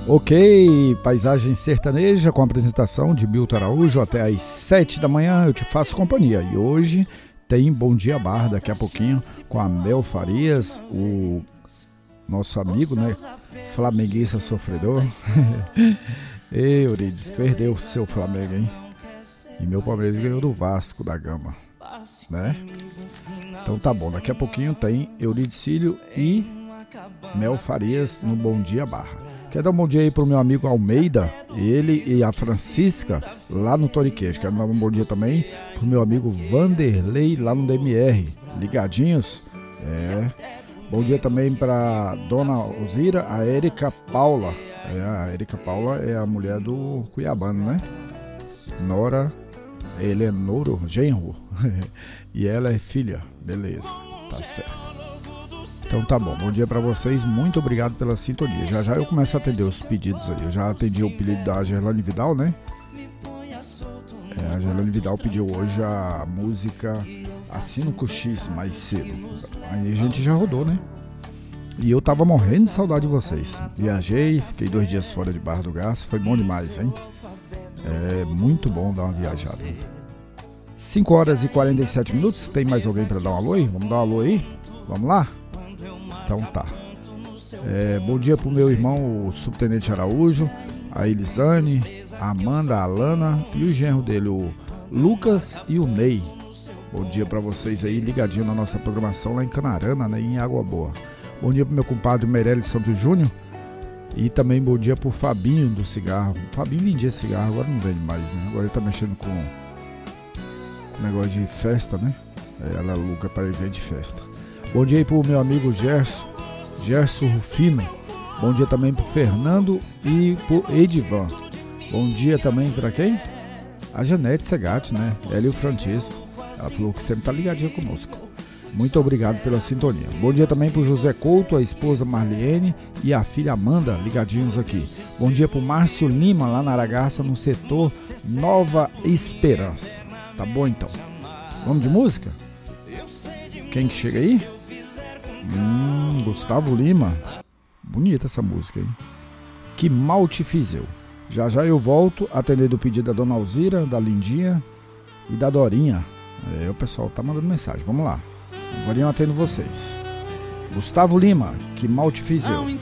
Ok, Paisagem Sertaneja com a apresentação de Milton Araújo até às 7 da manhã eu te faço companhia. E hoje tem Bom Dia Barra daqui a pouquinho com a Mel Farias, o nosso amigo, né, flamenguista sofredor. Ei, Euridice, perdeu o seu Flamengo, hein? E meu Palmeiras ganhou do Vasco da Gama, né? Então tá bom, daqui a pouquinho tem Euridicílio e Mel Farias no Bom Dia Barra. Quero dar um bom dia aí pro meu amigo Almeida, ele e a Francisca lá no Toriquejo. Quero dar um bom dia também pro meu amigo Vanderlei lá no DMR, ligadinhos? Bom dia também pra Dona Alzira, a Érica Paula. A Érica Paula é a mulher do Cuiabano, né? Nora Eleonoro Genro. E ela é filha, beleza, tá certo. Então tá bom, bom dia pra vocês, muito obrigado pela sintonia. Já eu começo a atender os pedidos aí. Eu já atendi o pedido da Gerlane Vidal, né? A Gerlane Vidal pediu hoje a música Assino com X mais cedo. Aí a gente já rodou, né? E eu tava morrendo de saudade de vocês. Viajei, fiquei 2 dias fora de Barra do Garça, foi bom demais, hein? É muito bom dar uma viajada. 5 horas e 47 minutos, tem mais alguém pra dar um alô aí? Vamos dar um alô aí? Vamos lá? Então tá. Bom dia pro meu irmão, o Subtenente Araújo, a Elisane, a Amanda, a Alana e o genro dele, o Lucas e o Ney. Bom dia pra vocês aí, ligadinho na nossa programação lá em Canarana, né, em Água Boa. Bom dia pro meu compadre Meirelles Santos Júnior. E também bom dia pro Fabinho do cigarro. O Fabinho vendia cigarro, agora não vende mais, né? Agora ele tá mexendo com negócio de festa, né? Ela aluga para evento de festa. Bom dia aí pro meu amigo Gerson Rufino. Bom dia também pro Fernando e pro Edivan. Bom dia também para quem? A Janete Segatti, né? Ela e o Francisco. Ela falou que sempre tá ligadinha conosco. Muito obrigado pela sintonia. Bom dia também pro José Couto, a esposa Marlene e a filha Amanda, ligadinhos aqui. Bom dia pro Márcio Lima, lá na Aragaça, no setor Nova Esperança. Tá bom então? Vamos de música? Quem que chega aí? Gustavo Lima. Bonita essa música, hein? Que mal te fiz eu. Já eu volto atendendo o pedido da Dona Alzira, da Lindinha e da Dorinha. O pessoal tá mandando mensagem, vamos lá. Agora eu atendo vocês. Gustavo Lima, que mal te fiz eu.